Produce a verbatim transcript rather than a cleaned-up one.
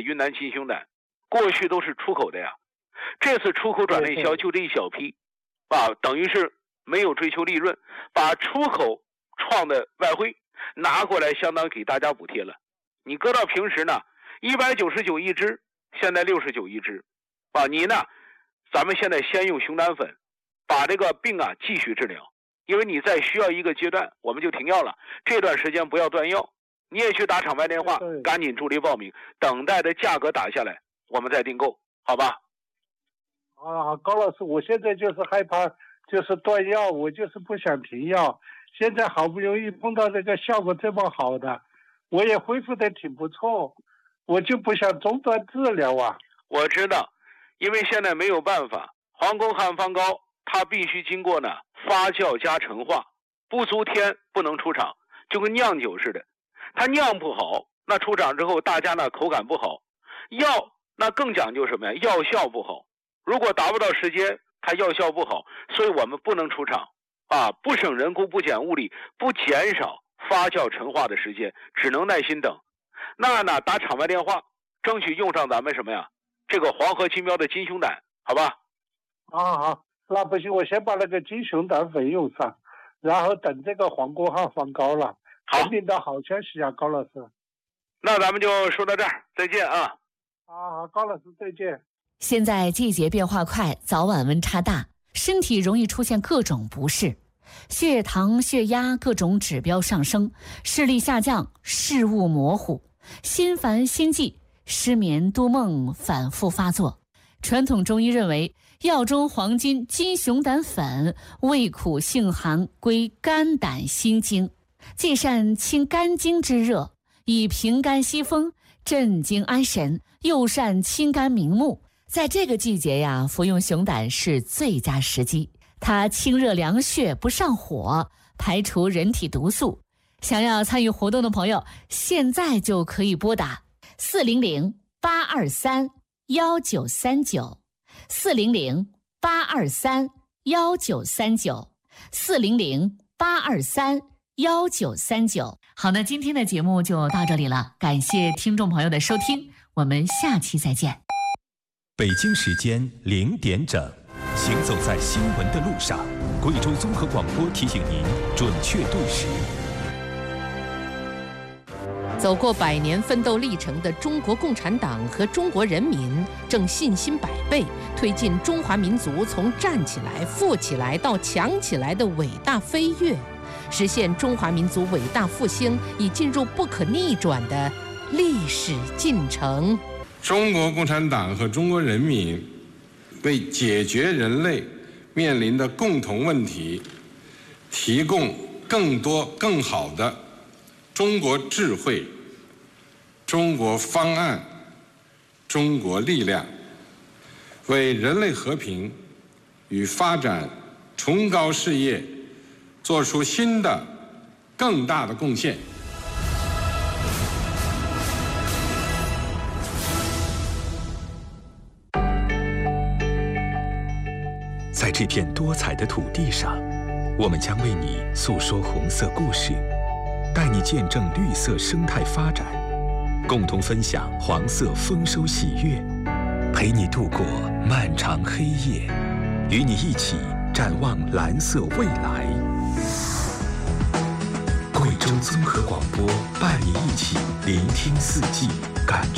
云南金熊胆，过去都是出口的呀，这次出口转内销就这一小批，啊，等于是没有追求利润，把出口创的外汇拿过来，相当给大家补贴了。你搁到平时呢，一百九十九一只，现在六十九一只，啊，你呢，咱们现在先用熊胆粉，把这个病啊继续治疗，因为你在需要一个阶段，我们就停药了，这段时间不要断药，你也去打场外电话，赶紧助力报名，等待的价格打下来，我们再订购，好吧？ 啊，高老师，我现在就是害怕，就是断药，我就是不想停药。现在好不容易碰到这个效果这么好的，我也恢复的挺不错，我就不想中断治疗啊。 我知道，因为现在没有办法，黄宫汉方膏它必须经过呢发酵加陈化，不足天不能出厂，就跟酿酒似的，它酿不好，那出厂之后大家呢口感不好，药那更讲究什么呀？药效不好，如果达不到时间，它药效不好，所以我们不能出厂啊，不省人工，不减物力，不减少发酵陈化的时间，只能耐心等。那呢打场外电话，争取用上咱们什么呀？这个黄河金标的金熊胆，好吧？ 啊好，那不行，我先把那个金熊胆粉用上，然后等这个黄宫汉方膏了。 好， 等到好消息啊，高老师。 那咱们就说到这儿，再见啊！ 啊好，高老师再见。 现在季节变化快，早晚温差大，身体容易出现各种不适，血糖、血压各种指标上升，视力下降，视物模糊，心烦心悸，失眠多梦反复发作。传统中医认为，药中黄金金熊胆粉味苦性寒，归肝胆心经，既善清肝经之热，以平肝息风，镇惊安神，又善清肝明目。在这个季节呀，服用熊胆是最佳时机。它清热凉血，不上火，排除人体毒素。想要参与活动的朋友，现在就可以拨打四零零八二三幺九三九，四零零八二三幺九三九，四零零八二三幺九三九。好，那今天的节目就到这里了，感谢听众朋友的收听，我们下期再见。 北京时间零点整，行走在新闻的路上，贵州综合广播提醒您准确对时。 走过百年奋斗历程的中国共产党和中国人民正信心百倍，推进中华民族从站起来、富起来到强起来的伟大飞跃，实现中华民族伟大复兴已进入不可逆转的历史进程。 中国共产党和中国人民为解决人类面临的共同问题，提供更多更好的中国智慧、中国方案、中国力量，为人类和平与发展崇高事业做出新的更大的贡献。 在这片多彩的土地上，我们将为你诉说红色故事，带你见证绿色生态发展，共同分享黄色丰收喜悦，陪你度过漫长黑夜，与你一起展望蓝色未来。贵州综合广播伴你一起聆听四季，感